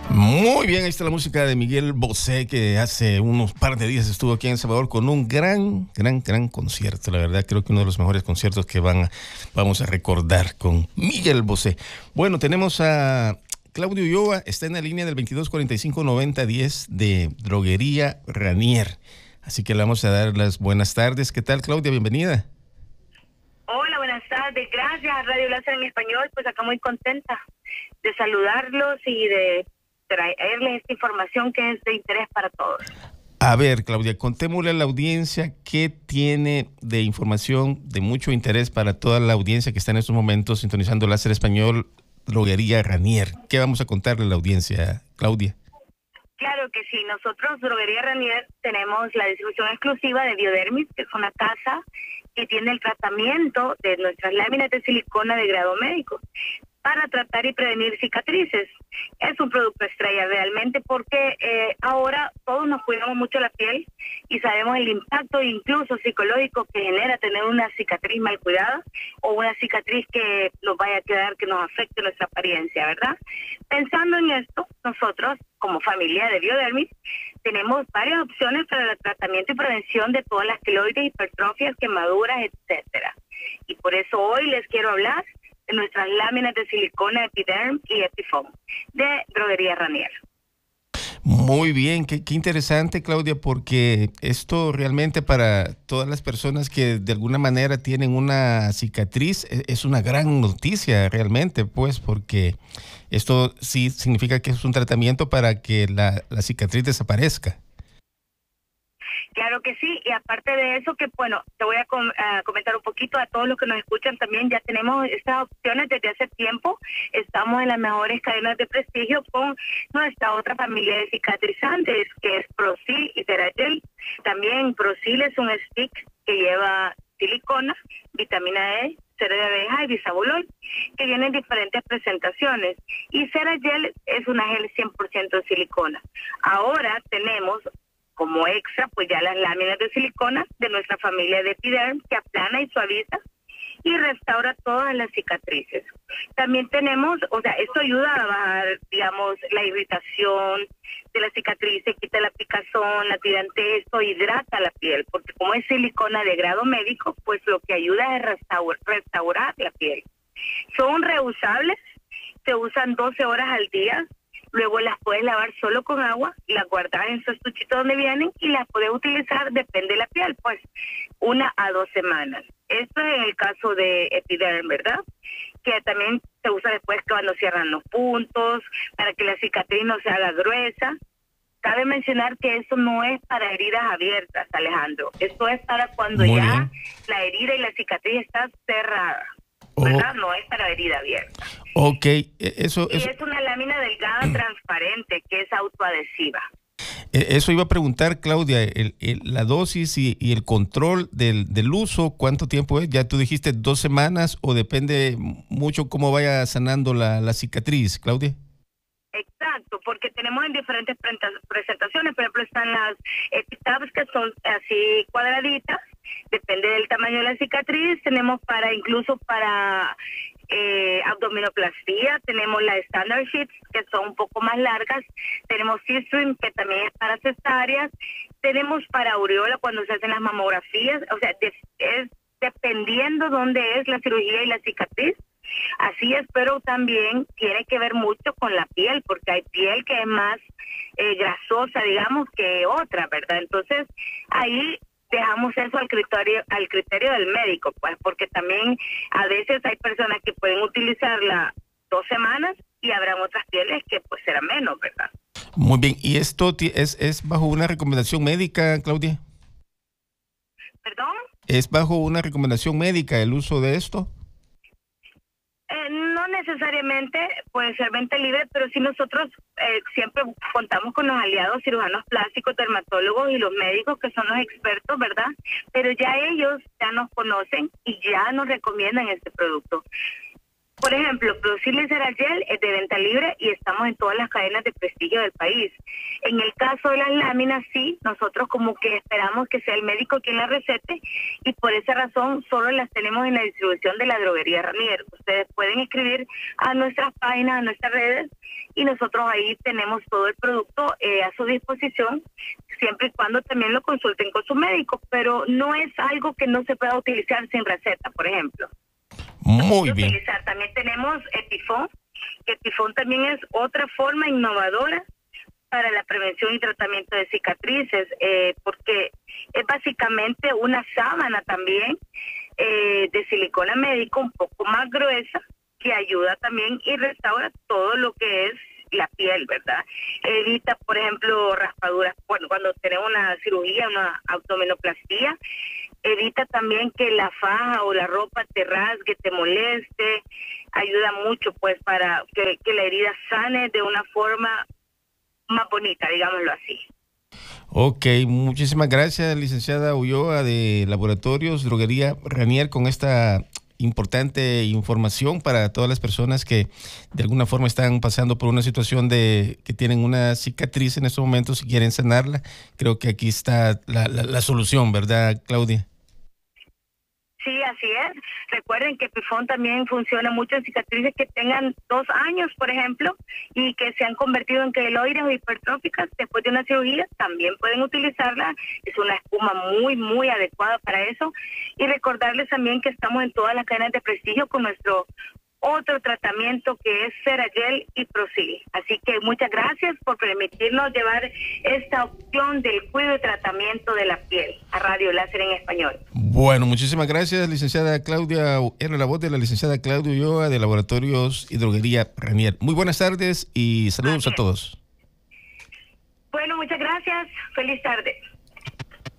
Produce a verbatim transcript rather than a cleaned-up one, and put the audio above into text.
Muy bien, ahí está la música de Miguel Bosé, que hace unos par de días estuvo aquí en El Salvador con un gran, gran, gran concierto. La verdad, creo que uno de los mejores conciertos que van a, vamos a recordar con Miguel Bosé. Bueno, tenemos a Claudio Ulloa, está en la línea del veintidós cuarenta y cinco noventa diez de Droguería Ranier. Así que le vamos a dar las buenas tardes. ¿Qué tal, Claudia? Bienvenida. Hola, buenas tardes. Gracias a Radio Láser en Español. Pues acá muy contenta de saludarlos y de traerles esta información que es de interés para todos. A ver, Claudia, contémosle a la audiencia qué tiene de información de mucho interés para toda la audiencia que está en estos momentos sintonizando Láser Español, Droguería Ranier. ¿Qué vamos a contarle a la audiencia, Claudia? Claro que sí. Nosotros, Droguería Ranier, tenemos la distribución exclusiva de Biodermis, que es una casa que tiene el tratamiento de nuestras láminas de silicona de grado médico para tratar y prevenir cicatrices. Es un producto estrella realmente porque eh, ahora todos nos cuidamos mucho la piel y sabemos el impacto incluso psicológico que genera tener una cicatriz mal cuidada o una cicatriz que nos vaya a quedar, que nos afecte nuestra apariencia, ¿verdad? Pensando en esto, nosotros como familia de Biodermis tenemos varias opciones para el tratamiento y prevención de todas las queloides, hipertrofias, quemaduras, etcétera. Y por eso hoy les quiero hablar de nuestras láminas de silicona Epiderm y Epifoam de Droguería Ranier. Muy bien, qué, qué interesante, Claudia, porque esto realmente para todas las personas que de alguna manera tienen una cicatriz es una gran noticia realmente, pues, porque esto sí significa que es un tratamiento para que la, la cicatriz desaparezca. Claro que sí, y aparte de eso, que bueno, te voy a, com a comentar un poquito a todos los que nos escuchan también. Ya tenemos estas opciones desde hace tiempo. Estamos en las mejores cadenas de prestigio con nuestra otra familia de cicatrizantes, que es Prosil y Ceragel. También Prosil es un stick que lleva silicona, vitamina E, cera de abeja y bisabolol, que vienen en diferentes presentaciones. Y Ceragel es una gel cien por ciento de silicona. Ahora tenemos como extra, pues ya las láminas de silicona de nuestra familia de Epiderm, que aplana y suaviza y restaura todas las cicatrices. También tenemos, o sea, esto ayuda a bajar, digamos, la irritación de las cicatrices, quita la picazón, la tirantez, esto hidrata la piel, porque como es silicona de grado médico, pues lo que ayuda es restaurar, restaurar la piel. Son reusables, se usan doce horas al día. Luego las puedes lavar solo con agua, las guardas en su estuchito donde vienen y las puedes utilizar, depende de la piel, pues una a dos semanas. Esto es en el caso de Epiderm, ¿verdad? Que también se usa después cuando cierran los puntos, para que la cicatriz no se haga gruesa. Cabe mencionar que eso no es para heridas abiertas, Alejandro. Esto es para cuando Muy ya bien. la herida y la cicatriz está cerrada, ¿verdad? No es para herida abierta. Ok, eso, Y eso, es una lámina delgada transparente que es autoadhesiva. eso iba a preguntar, Claudia, el, el, la dosis y, y el control del, del uso, ¿cuánto tiempo es? Ya tú dijiste dos semanas o depende mucho cómo vaya sanando la, la cicatriz, Claudia. Exacto, porque tenemos en diferentes presentaciones, por ejemplo están las Epitabs que son así cuadraditas, depende del tamaño de la cicatriz, tenemos para incluso para eh, abdominoplastía, tenemos la Standard Sheets que son un poco más largas, tenemos C-Stream que también es para cesáreas, tenemos para aureola cuando se hacen las mamografías, o sea, de, es dependiendo dónde es la cirugía y la cicatriz. Así es, pero también tiene que ver mucho con la piel, porque hay piel que es más eh, grasosa, digamos, que otra, ¿verdad? Entonces, ahí dejamos eso al criterio al criterio del médico, pues, porque también a veces hay personas que pueden utilizarla dos semanas y habrán otras pieles que pues serán menos, ¿verdad? Muy bien, ¿y esto es, es bajo una recomendación médica, Claudia? ¿Perdón? ¿Es bajo una recomendación médica el uso de esto? Eh, no necesariamente puede ser venta libre, pero sí nosotros eh, siempre contamos con los aliados cirujanos plásticos, dermatólogos y los médicos que son los expertos, ¿verdad? Pero ya ellos ya nos conocen y ya nos recomiendan este producto. Por ejemplo, Procil Ceragel es de venta libre y estamos en todas las cadenas de prestigio del país. En el caso de las láminas, sí, nosotros como que esperamos que sea el médico quien las recete y por esa razón solo las tenemos en la distribución de la droguería Ranier. Ustedes pueden escribir a nuestras páginas, a nuestras redes y nosotros ahí tenemos todo el producto eh, a su disposición, siempre y cuando también lo consulten con su médico, pero no es algo que no se pueda utilizar sin receta, por ejemplo. Muy bien. Utilizar. También tenemos Etifón, que Etifón también es otra forma innovadora para la prevención y tratamiento de cicatrices, eh, porque es básicamente una sábana también eh, de silicona médico un poco más gruesa, que ayuda también y restaura todo lo que es la piel, ¿verdad? Evita, por ejemplo, raspaduras, bueno, cuando tenemos una cirugía, una abdominoplastía, evita también que la faja o la ropa te rasgue, te moleste, ayuda mucho pues para que, que la herida sane de una forma más bonita, digámoslo así. Ok, muchísimas gracias, licenciada Ulloa de Laboratorios Droguería Ranier, con esta importante información para todas las personas que de alguna forma están pasando por una situación de que tienen una cicatriz en estos momentos y quieren sanarla. Creo que aquí está la, la, la solución, ¿verdad, Claudia? Sí, así es. Recuerden que Pifón también funciona mucho en cicatrices que tengan dos años, por ejemplo, y que se han convertido en queloides o hipertróficas después de una cirugía. También pueden utilizarla. Es una espuma muy, muy adecuada para eso. Y recordarles también que estamos en todas las cadenas de prestigio con nuestro otro tratamiento que es Ceragel y Procil. Así que muchas gracias por permitirnos llevar esta opción del cuidado y tratamiento de la piel a Radio Láser en Español. Bueno, muchísimas gracias, licenciada Claudia. Era la voz de la licenciada Claudia Ulloa de Laboratorios y Droguería Ranier. Muy buenas tardes y saludos a todos. Bueno, muchas gracias. Feliz tarde.